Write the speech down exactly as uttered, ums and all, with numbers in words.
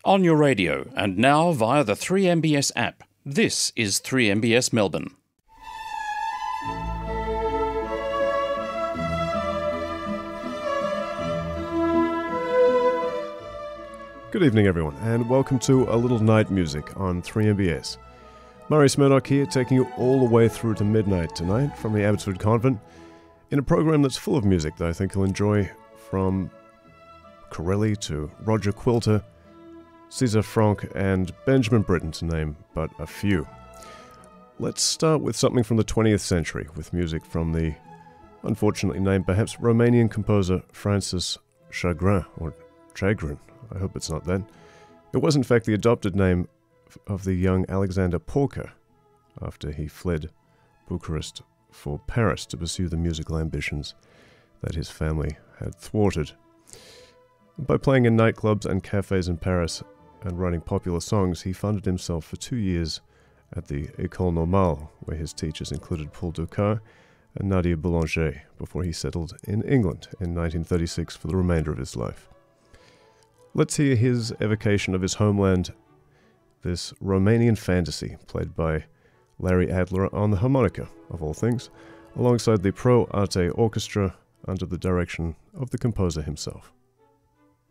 On your radio and now via the three M B S app. This is three M B S Melbourne. Good evening, everyone, and welcome to A Little Night Music on three M B S. Murray Smurdoch here, taking you all the way through to midnight tonight from the Abbotsford Convent, in a program that's full of music that I think you'll enjoy, from Corelli to Roger Quilter, César Franck, and Benjamin Britten, to name but a few. Let's start with something from the twentieth century, with music from the unfortunately named perhaps Romanian composer Francis Chagrin, or Chagrin, I hope it's not that. It was in fact the adopted name of the young Alexander Porca, after he fled Bucharest for Paris to pursue the musical ambitions that his family had thwarted. By playing in nightclubs and cafes in Paris and writing popular songs, he funded himself for two years at the École Normale, where his teachers included Paul Dukas and Nadia Boulanger, before he settled in England in nineteen thirty-six for the remainder of his life. Let's hear his evocation of his homeland, this Romanian fantasy, played by Larry Adler on the harmonica, of all things, alongside the Pro Arte Orchestra under the direction of the composer himself.